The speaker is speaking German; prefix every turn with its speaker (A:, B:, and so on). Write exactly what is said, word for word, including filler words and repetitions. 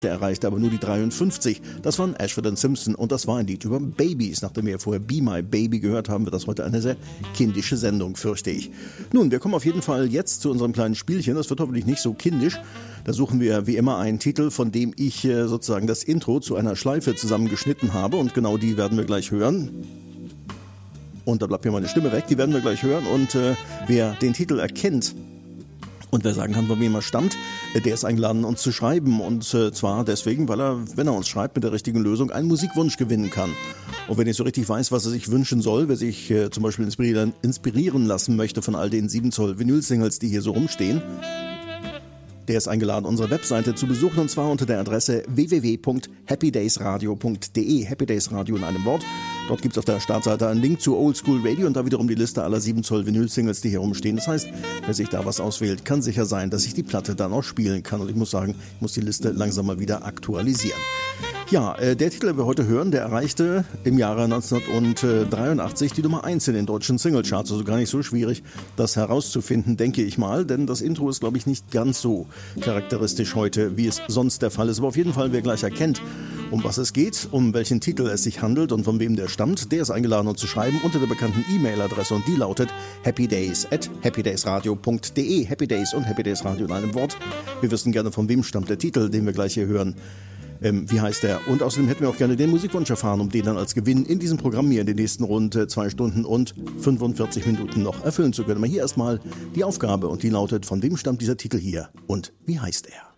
A: Der erreichte aber nur die dreiundfünfzig. Das waren Ashford and Simpson und das war ein Lied über Babys. Nachdem wir vorher Be My Baby gehört haben, wird das heute eine sehr kindische Sendung, fürchte ich. Nun, wir kommen auf jeden Fall jetzt zu unserem kleinen Spielchen. Das wird hoffentlich nicht so kindisch. Da suchen wir wie immer einen Titel, von dem ich äh, sozusagen das Intro zu einer Schleife zusammengeschnitten habe. Und genau die werden wir gleich hören. Und da bleibt mir meine Stimme weg. Die werden wir gleich hören. Und äh, wer den Titel erkennt, und wer sagen kann, von wem er stammt, der ist eingeladen, uns zu schreiben. Und äh, zwar deswegen, weil er, wenn er uns schreibt, mit der richtigen Lösung einen Musikwunsch gewinnen kann. Und wenn ich so richtig weiß, was er sich wünschen soll, wer sich äh, zum Beispiel inspirieren, inspirieren lassen möchte von all den sieben Zoll Vinyl-Singles, die hier so rumstehen, der ist eingeladen, unsere Webseite zu besuchen, und zwar unter der Adresse w w w punkt happy days radio punkt d e. Happy Days Radio in einem Wort. Dort gibt es auf der Startseite einen Link zu Old School Radio und da wiederum die Liste aller sieben Zoll Vinyl-Singles, die hier rumstehen. Das heißt, wer sich da was auswählt, kann sicher sein, dass ich die Platte dann auch spielen kann. Und ich muss sagen, ich muss die Liste langsam mal wieder aktualisieren. Ja, äh, der Titel, den wir heute hören, der erreichte im Jahre neunzehnhundertdreiundachtzig die Nummer eins in den deutschen Singlecharts. Also gar nicht so schwierig, das herauszufinden, denke ich mal. Denn das Intro ist, glaube ich, nicht ganz so charakteristisch heute, wie es sonst der Fall ist. Aber auf jeden Fall, wer gleich erkennt, um was es geht, um welchen Titel es sich handelt und von wem der stammt, der ist eingeladen, uns zu schreiben unter der bekannten E-Mail-Adresse. Und die lautet happydays at happydaysradio punkt d e. Happy Days und Happy Days Radio in einem Wort. Wir wissen gerne, von wem stammt der Titel, den wir gleich hier hören. Ähm, wie heißt der? Und außerdem hätten wir auch gerne den Musikwunsch erfahren, um den dann als Gewinn in diesem Programm hier in den nächsten rund äh, zwei Stunden und fünfundvierzig Minuten noch erfüllen zu können. Aber hier erstmal die Aufgabe und die lautet, von wem stammt dieser Titel hier und wie heißt er?